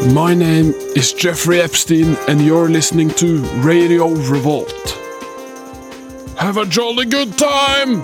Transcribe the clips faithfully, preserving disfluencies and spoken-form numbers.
My name is Jeffrey Epstein, and you're listening to Radio Revolt. Have a jolly good time!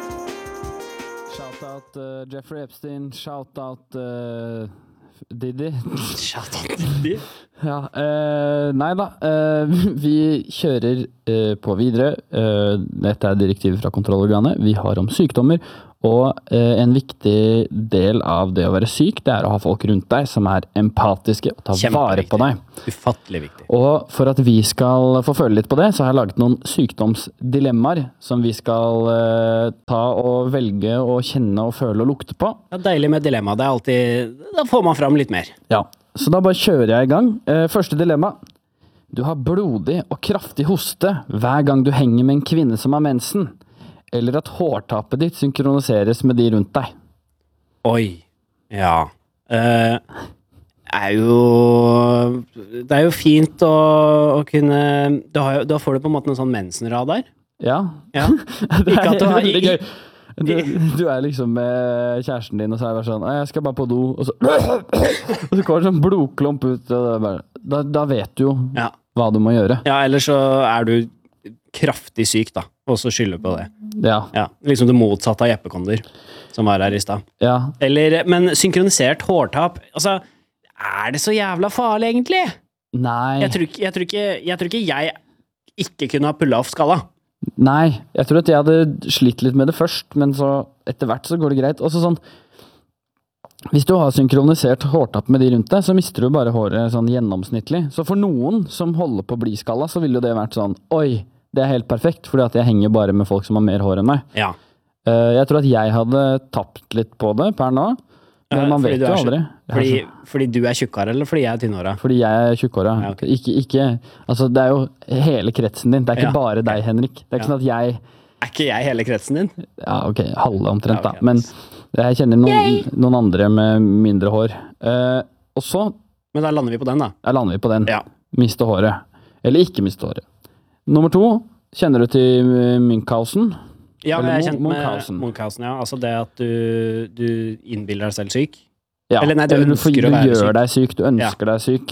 Shout out uh, Jeffrey Epstein, shout out uh, Diddy. Shout out Diddy? Ja, uh, nei da, uh, vi kjører uh, på videre. Uh, dette er direktivet fra kontrollorganet. Vi har om sykdommer, og uh, en viktig del av det å være syk, det er å ha folk rundt deg som er empatiske og tar vare på deg. Ufattelig viktig. Og for at vi skal få føle litt på det, så har jeg laget noen sykdomsdilemmaer som vi skal uh, ta og velge og kjenne og føle og lukte på. Det er deilig med dilemma. Det er alltid, da får man fram litt mer. Ja, så da bare kjører jeg i gang. Uh, første dilemma. Du har blodig og kraftig hoste hver gang du henger med en kvinne som har mensen. Eller at hårtappet ditt synkroniseres med de rundt deg. Oi, ja. Uh, er jo, det er jo fint å, å kunne, da, har, da får du på en måte en sånn mensenradar. Ja. Ja. Det Ikke at du er har... veldig gøy. Du, du er liksom med kjæresten din, og så er det bare sånn, jeg skal bare på do, og så, og så kommer det sånn blodklump ut, og det er bare, da, da vet du jo Ja. hva du må gjøre. Ja, eller så er du kraftig syk da, og så skylder på det. Ja. Ja, liksom det motsatte av Jeppe-Konder, som var her i sted. Ja. Eller, men synkronisert hårtap, altså, er det så jævla farlig egentlig? Nei. Jeg tror ikke jeg, tror ikke, jeg, tror ikke jeg ikke kunne ha pullet off skalla. Nei, jeg tror at jeg hadde slitt litt med det først, men så etter hvert så går det greit. Også sånn, hvis du har synkronisert hårtapp med de rundt deg, så mister du bare håret sånn gjennomsnittlig. Så for noen som holder på å bli skalla, så vil jo det vært sånn, oi, det er helt perfekt, fordi at jeg henger bare med folk som har mer hår enn meg. Ja. Uh, jeg tror at jeg hadde tapt litt på det per nå, men man Fordi vet du jo er aldri. Fordi, fordi du er tjukkere, eller fordi jeg er tynnhåra? Fordi jeg er tjukkhåret. Ja, ok. Ikke, ikke, altså det er jo hele kretsen din, det er ikke Ja. bare deg, Henrik. Det er ikke Ja. sånn at jeg, Er ikke jeg hele kretsen din? ja ok, halve omtrent Ja, ok. da, men jeg kjenner noen, noen andre med mindre hår. Uh, og så Men da lander vi på den da. der lander vi på den. Ja. Miste håret. Eller ikke miste håret. Nummer to, kjenner du til Münchhausen? Ja, Eller jeg er kjent med Munchausen. Munchausen, ja. Altså det at du, du innbiller deg selv syk. Ja, Eller nei, du eller ønsker du, å være Du gjør syk. deg syk, du ønsker deg syk.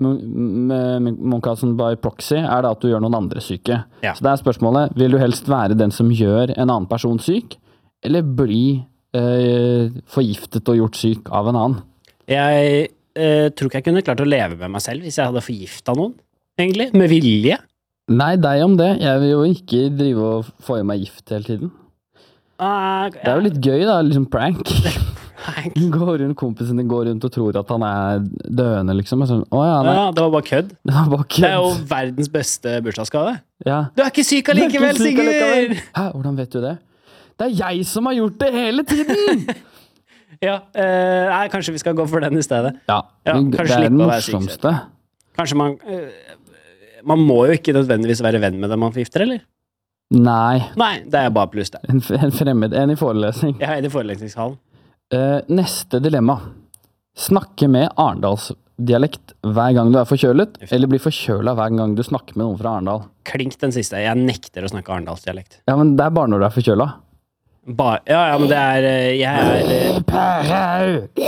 Munchausen by proxy er det at du gjør noen andre syke. Ja. Så det er spørsmålet, vil du helst være den som gjør en annen person syk, eller bli eh, forgiftet og gjort syk av en annen? Jeg eh, tror ikke jeg kunne klart å leve med meg selv hvis jeg hadde forgifta noen, egentlig. Med vilje. Nei, deg om det. Jeg vil jo ikke drive og få i meg gift hele tiden. Ah, Det er jo litt gøy da, liksom prank. Nei. Går rundt, kompisen din går rundt og tror at han er døende, liksom. Og sånn, å ja, nei, Ja, det var bare kødd. det var bare Det er jo kødd. verdens beste bursdagsgave. Ja. Du er ikke syk Du er ikke allikevel, syk allikevel. Sigurd! Hæ, hvordan vet du det? Det er jeg som har gjort det hele tiden! Ja, eh, nei, kanskje vi skal gå for den i stedet. Ja, Ja, men det kanskje er det slippe å være syk selv. morsomste. Kanskje man eh, Man må jo ikke nødvendigvis være venn med dem man forgifter, eller? Nei, Nei, det er bare pluss det. en, f- en fremmed, en i forelesning. Jeg er i forelesningshallen. Eh, neste dilemma. Snakke med Arendalsdialekt hver gang du er forkjølet, eller bli forkjølet hver gang du snakker med noen fra Arendal. Klink den siste. Jeg nekter å snakke arendalsdialekt. Ja, men det er bare når du er forkjølet. Ba- ja, ja, men det er eh, Jeg er eh, Perhaug!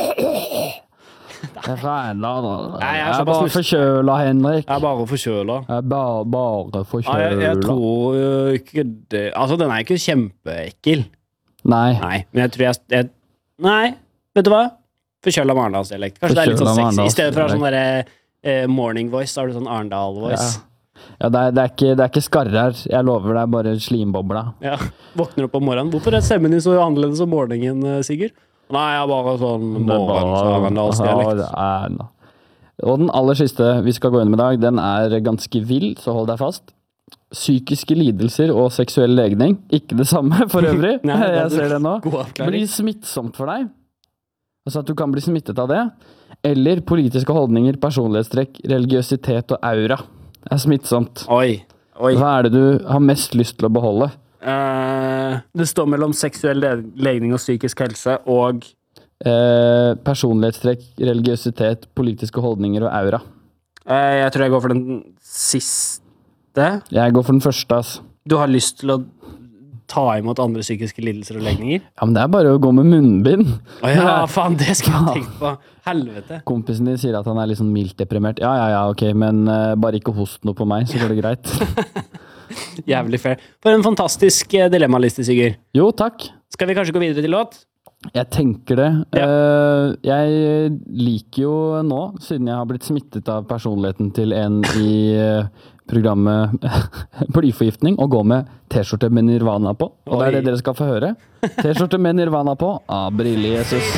Jeg er fra Arendal. Nei, jeg er Jeg er såpass bare nys- forkjølet, Henrik. Jeg er bare forkjøla. Jeg er bare, bare Ja, jeg, jeg forkjølet. tror jo ikke det Altså, den er ikke kjempeekkel. Nei. Nei, men jeg tror jeg, jeg Nei, vet du hva? Forkjøla med arendalsdialekt. Kanskje det er litt sånn Forkjøla med sexy. I stedet for å ha sånn Arendalsdialekt. derre eh, morning voice, så har du sånn Arendal-voice. Ja, det er, det, er ikke, det er ikke skarrer. Jeg lover, det er bare slimbobla. Ja. Våkner opp om morgenen. Hvorfor er stemmen din så annerledes om morgenen, eh, Sigurd? Nei, jeg er bare sånn morgens-arendalsdialekt. Ja, ja. Og den aller siste vi skal gå inn med i dag, den er ganske vill, så hold deg fast. Psykiske lidelser og seksuell legning. Ikke det samme for øvrig. Nei, det er Jeg ser det nå. God avklaring. Blir smittsomt for deg. Altså at du kan bli smittet av det. Eller politiske holdninger, personlighetstrekk, religiøsitet og aura. Det er smittsomt. Oi. Oi. Hva er det du har mest lyst til å beholde? Eh, det står mellom seksuell le- legning og psykisk helse og Eh, personlighetstrekk, religiøsitet, politiske holdninger og aura. eh, Jeg tror jeg går for den siste. Jeg går for den første, ass. Du har lyst til å ta imot andre psykiske lidelser og legninger? Ja, men det er bare å gå med munnbind. Å ja, faen, det skulle jeg tenkt på. Helvete. Kompisen din sier at han er litt sånn mildt deprimert. Ja, ja, ja, ok, men uh, bare ikke host noe på meg, så går det greit. Jævlig fair. For en fantastisk uh, dilemmaliste, Sigurd. Jo, takk. Skal vi kanskje gå videre til låt? Jeg tenker det. Ja. Uh, jeg liker jo nå, siden jeg har blitt smittet av personligheten til en i uh, programmet Blyforgiftning, å gå med T-skjorte med Nirvana på. Og det er det dere skal få høre. T-skjorte med Nirvana på av Brille Jesus.